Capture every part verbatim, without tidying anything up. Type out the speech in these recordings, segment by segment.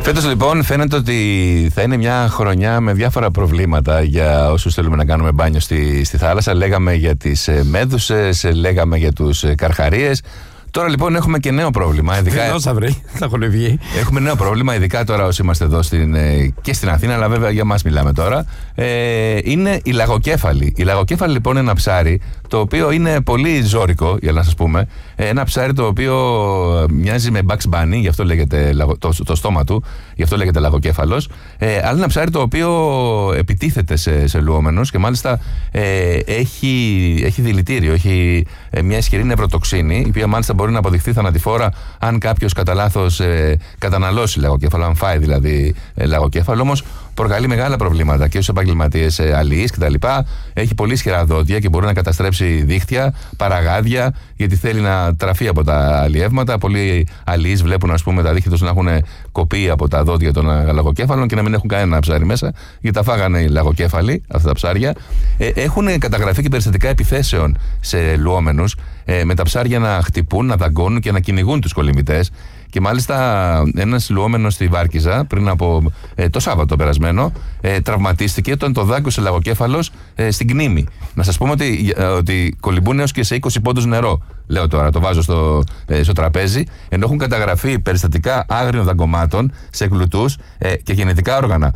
Φέτος λοιπόν φαίνεται ότι θα είναι μια χρονιά με διάφορα προβλήματα για όσους θέλουμε να κάνουμε μπάνιο στη, στη θάλασσα. Λέγαμε για τις ε, μέδουσες, λέγαμε για τους ε, καρχαρίες. Τώρα λοιπόν έχουμε και νέο πρόβλημα. Ειδικά... θα βρει, θα έχουν βγει. Έχουμε νέο πρόβλημα, ειδικά τώρα όσοι είμαστε εδώ στην, και στην Αθήνα, αλλά βέβαια για μας μιλάμε τώρα. Ε, είναι η λαγοκέφαλη. Η λαγοκέφαλη λοιπόν είναι ένα ψάρι το οποίο είναι πολύ ζώρικο, για να σας πούμε. Ένα ψάρι το οποίο μοιάζει με Bugs Bunny, γι' αυτό λέγεται το, το στόμα του, γι' αυτό λέγεται λαγοκέφαλος. Ε, αλλά ένα ψάρι το οποίο επιτίθεται σε, σε λουόμενους και μάλιστα ε, έχει, έχει δηλητήριο, έχει ε, μια ισχυρή νευροτοξίνη, η οποία μάλιστα μπορεί να αποδειχθεί θανατηφόρα αν κάποιος κατά λάθος ε, καταναλώσει λαγοκέφαλο, αν φάει δηλαδή ε, λαγοκέφαλο. Όμως προκαλεί μεγάλα προβλήματα και στους επαγγελματίες ε, αλληλείς κτλ. Έχει πολύ ισχυρά δόντια και μπορεί να καταστρέψει δίχτυα, παραγάδια, γιατί θέλει να τραφεί από τα αλλιεύματα. Πολλοί αλληλείς βλέπουν, ας πούμε, τα δίχτυα τους να έχουν κοπεί από τα δόντια των λαγοκέφαλων και να μην έχουν κανένα ψάρι μέσα, γιατί τα φάγανε οι λαγοκέφαλοι, αυτά τα ψάρια. Ε, έχουν καταγραφεί και περιστατικά επιθέσεων σε λουόμενους, ε, με τα ψάρια να χτυπούν, να δαγκώνουν και να κυνηγούν τους κολυμβητές. Και μάλιστα ένας λουόμενος στη Βάρκιζα πριν από ε, το Σάββατο περασμένο ε, τραυματίστηκε όταν το δάγκωσε λαγοκέφαλος ε, στην Κνήμη. Να σας πούμε ότι, ε, ότι κολυμπούν έως και σε είκοσι πόντους νερό. Λέω τώρα, το βάζω στο, ε, στο τραπέζι, ενώ έχουν καταγραφεί περιστατικά άγριων δαγκωμάτων σε γλουτούς ε, και γεννητικά όργανα.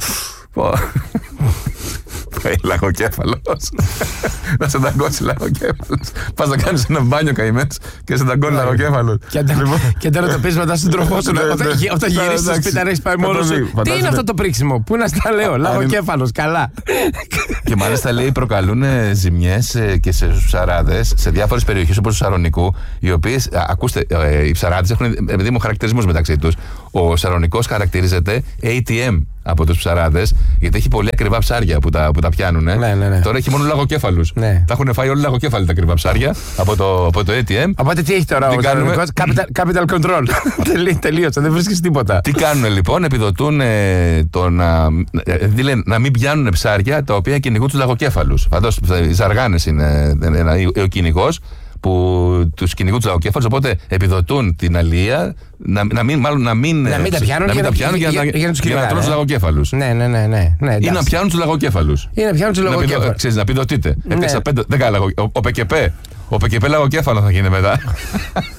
Λαγοκέφαλος. Να σε δαγκώσει λαγοκέφαλος. Πας να κάνεις ένα μπάνιο καημένος και σε δαγκώνει λαγοκέφαλος. Και τώρα το πεις μετά στον τροφό σου. Όταν γυρίσεις στο σπίτι, αν έχεις πάει μόνος σου. Τι είναι αυτό το πρίξιμο, πού να στα λέω, λαγοκέφαλος, καλά. Και μάλιστα λέει προκαλούν ζημιές και σε ψαράδες σε διάφορες περιοχές όπως του Σαρονικού, οι οποίες, ακούστε, οι ψαράδες έχουν δήμο χαρακτηρισμούς μεταξύ τους. Ο Σαρονικός χαρακτηρίζεται έι τι εμ από τους ψαράδες, γιατί έχει πολύ ακριβά ψάρια που τα, που τα πιάνουν. Ναι, ναι, ναι. Τώρα έχει μόνο λαγοκέφαλους. Ναι. Τα έχουν φάει όλοι λαγοκέφαλοι τα ακριβά ψάρια από το, από το έι τι εμ. Οπότε τι έχει τώρα ο Σαρονικός? Capital, capital control. Τελείωσε, δεν βρίσκεις τίποτα. Τι κάνουν λοιπόν, επιδοτούν ε, το να, ε, να μην πιάνουν ψάρια τα οποία κυνηγούν τους λαγοκέφαλους. Φαντάζομαι, οι ζαργάνες είναι ε, ο κυνηγός που τους κυνηγούν τους λαγοκέφαλους, οπότε επιδοτούν την αλληλεία να, να μην, μάλλον να μην, να μην τα πιάνουν, να μην για, τα πιάνουν για, για, για, για, για να τρώνε τους λαγοκέφαλους. Ναι, ναι, ναι, ναι, ναι, ή να πιάνουν τους λαγοκέφαλους. Ή να πιάνουν τους λαγοκέφαλους. Ξέρεις, να πηδοτείτε. Έπαιξα πέντε, δέκα λαγοκέφαλους. Ο ΠΚΠ, ο ΠΚΠ λαγοκέφαλο θα γίνει μετά.